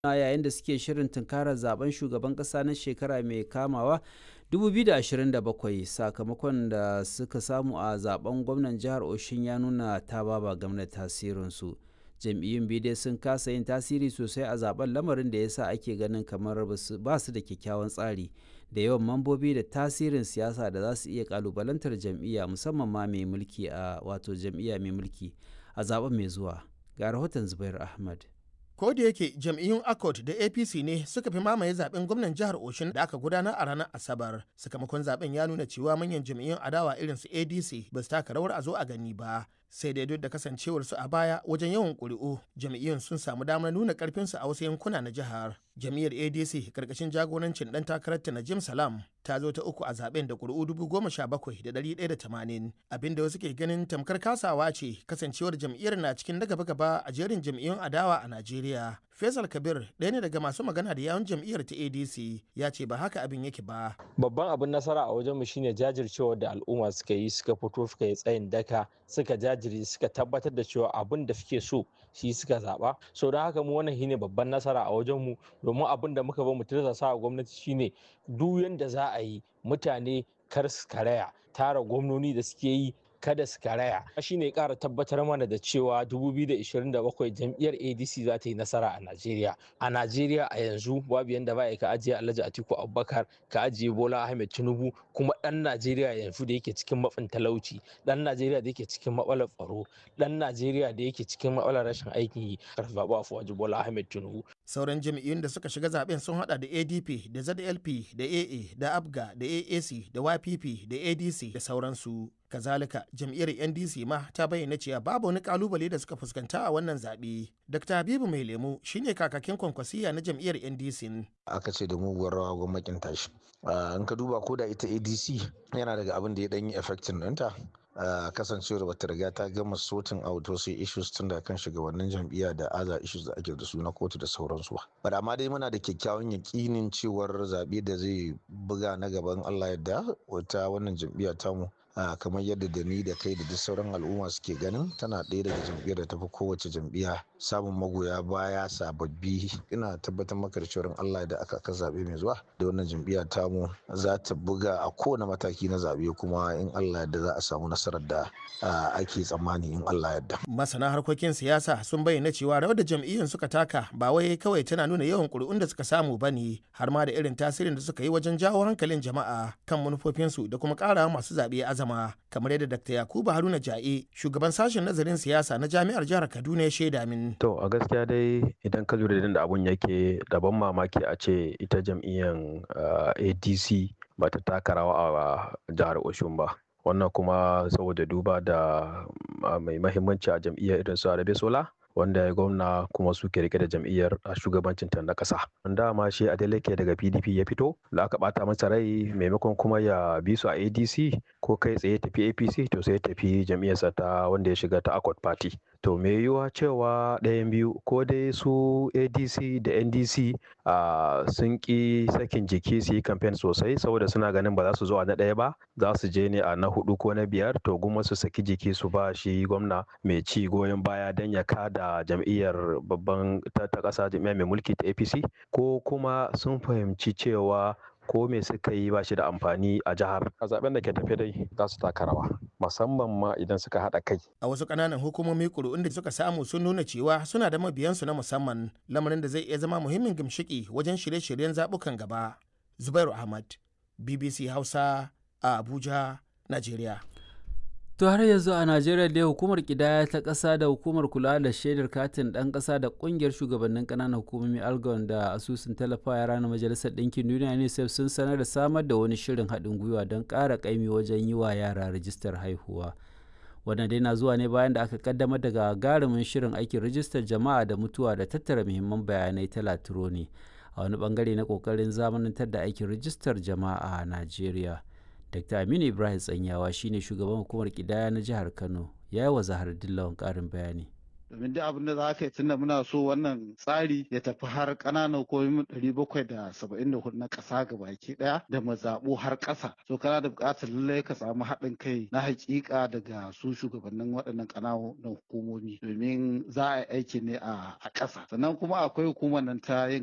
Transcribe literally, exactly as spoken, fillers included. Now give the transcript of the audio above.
yayin da suke shirin tunkarar zaben shugaban ƙasa na shekara mai kamawa dubu biyu da ashirin da bakwai. Sakamakon da suka samu a zaben gwamnan jihar Osun ya nuna ta baba game tasirinsu. Jam'iyyun biyu dai sun kasa yin tasiri sosai a zaben, lamarin da ya sa ake ganin kamar ba su da kyakkyawan tsari da yawan mambobi da tasirin siyasa da za su iya kalubalantar jam'iyya, musamman ma mai mulki a wato jam'iyya mai mulki a zaben mai zuwa. Ga rahoton Zubair Ahmad. Ko da yake jam'iyyun Accord da A P C ne suka fi mamaye zaben gwamnan jihar Osun da aka gudanar a ranar Asabar, sakamakon zaben ya nuna cewa manyan jam'iyyun adawa irin su A D C ba su taka rawar a zo a gani ba. Sai dai duk da kasancewarsu a baya wajen yawan ƙuri'u, jam'iyyun sun samu damar nuna ƙarfinsu a wasu yankuna na jihar. Jam'iyyar A D C karkashin jagorancin ɗan takararta Najim Salam ta zo ta uku a zaben da ƙuri'u dubu goma sha bakwai da ɗari ɗaya da tamanin, abinda wasu ke ganin tamkar kasawa ce kasancewar jam'iyyar na cikin na gaba-gaba a jerin jam'iyyun adawa a Najeriya. Faisal Kabir, ɗaya ne daga masu magana da yawun jam'iyyar ta A D C, ya ce ba haka abin yake ba. Babban abin nasara a wajenmu shine jajircewar da al'umma suka yi, suka fito suka yi tsayin daka, suka jajiri suka tabbatar da cewa abin da suke so shi suka zaba. So don haka mu wannan shine babban nasara a wajenmu, domin abin da muka ba mu tirsasa a gwamnati shine duk yanda za a yi mutane kar su karaya, tara gwamnoni da suke yi kada su karaya. Shi ne ƙara tabbatar mana da cewa dubu biyu da ashirin da bakwai jam'iyyar A D C za ta yi nasara a Najeriya. A Najeriya a yanzu babu yanda ba ka ajiye Alhaji Atiku Abubakar, ka ajiye Bola Ahmed Tinubu, kuma ɗan Najeriya yanzu da yake cikin matsin talauci, ɗan Najeriya da yake cikin matsalar tsaro, ɗan Najeriya da yake cikin matsalar rashin aikin yi, kar su zaɓi Afuwaji Bola Ahmed Tinubu. Sauran jam'iyyun da suka shiga zaben sun hada da A D P da Z L P da A A da Abga da A A C da Y P P da A D C da sauransu. Kazalika jam'iyyar N D C ma ta bayyana cewa babu wani kalubale da suka fuskanta a wannan zaɓe. Dr. Habibu Mai Lemu shine kakakin kwankwasiya na jam'iyyar N D C. Aka ce da muguwar rawa gwamnatin tashi. In ka duba ko da ita A D C yana daga abin da ya ɗan yi effectin ɗinta. Uh, kasancewar bata riga ta gama sorting out wasu issues tun da kan shugabannin jam'iyya da aza issues da ake da su na kotu da sauransu ba. Amma dai muna da kyakkyawan yakinin cewar zaɓe da zai buga na gaban Allah yadda wata wannan jam'iyya tamu uh, kamar yadda da ni da kai da duk sauran al'umma suke ganin tana ɗaya daga jam'iyyar da tafi kowace jam'iyya samun magoya baya sababbi. Ina tabbatar maka da cewar Allah da aka aka zaɓe mai zuwa da wannan jam'iyya tamu za ta buga a kowane mataki na zaɓe, kuma in Allah yadda za a samu nasara nasarar da ake tsammani in Allah yadda. Masana harkokin siyasa sun bayyana cewa rawar da jam'iyyun suka taka ba wai kawai tana nuna yawan ƙuri'un da suka samu ba ne, har ma da irin tasirin da suka yi wajen jawo hankalin jama'a kan manufofinsu da kuma ƙara masu zaɓe azama, kamar yadda Dakta Yakubu Haruna Ja'e, shugaban sashen nazarin siyasa na Jami'ar Jihar Kaduna ya shaida min. To a gaskiya dai idan ka lura da abun yake da ban mamaki a ce ita jam'iyyar A D C ba ta taka rawa a jihar Osun ba. Wannan kuma saboda duba da mai mahimmanci a jam'iyyar irin su Arabesola, wanda ya gwamna kuma suke rike da jam'iyyar a shugabancin ta na ƙasa. Dama shi Adeleke daga P D P ya fito, da aka bata masa rai maimakon kuma ya bi su a A D C ko kai tsaye tafi A P C, to sai tafi jam'iyyarsa ta wanda ya shiga ta Accord Party. To me yiwuwa cewa ɗayan biyu ko dai su A D C da N D C uh, sun ƙi sakin jiki su yi kamfen sosai saboda suna ganin ba za su zo a na ɗaya ba, za su je ne a na hudu ko na biyar, to guma su saki jiki su ba shi gwamna mai ci goyon baya don ya kada jam'iyyar babban ta ƙasa, jam'iyyar mai mulki ta A P C, ko kuma sun fahimci cewa ko me suka yi ba shi da amfani a jihar. A zaben da ke tafe dai za su taka rawa, musamman ma idan suka haɗa kai. A wasu ƙananan hukumomi ƙuri'un da suka samu sun nuna cewa suna da mabiyansu na musamman, lamarin da zai iya zama muhimmin gimshiki wajen shirye-shiryen zaɓukan gaba. Zubairu Ahmad, B B C Hausa a Abuja, Najeriya. To har yanzu a Najeriya dai hukumar kidaya ta ƙasa da hukumar kula da shaidar katin ɗan ƙasa da ƙungiyar shugabannin ƙananan hukumomi Algon da asusun tallafa yara na Majalisar Ɗinkin Duniya UNICEF sun sanar da samar da wani shirin haɗin gwiwa don ƙara ƙaimi wajen yi wa yara rajistar haihuwa. Wannan dai na zuwa ne bayan da aka kaddamar da gagarumin shirin aikin rajistar jama'a da mutuwa da tattara muhimman bayanai ta Latironi a wani bangare na ƙoƙarin zamanantar da aikin rajistar jama'a a Najeriya. Dakta Aminu Ibrahim Tsanyawa shine shugaban hukumar kidaya na jihar Kano, ya yi wa Zahar Dillawan ƙarin bayani. domin duk abin da za ka yi tunda muna so wannan tsari ya tafi har ƙananan hukumomi ɗari bakwai da saba'in da hudu na ƙasa gabaki ɗaya da mazaɓu har ƙasa. So kana da buƙatar lallai ka samu haɗin kai na haƙiƙa daga su shugabannin waɗannan ƙananan hukumomi domin za a yi aiki ne a ƙasa. Sannan kuma akwai hukumar nan ta yin